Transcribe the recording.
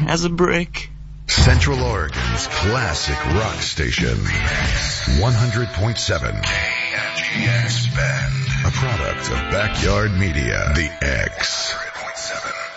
as a brick. Central Oregon's classic rock station. 100.7 KNGX Bend. A product of Backyard Media. The X.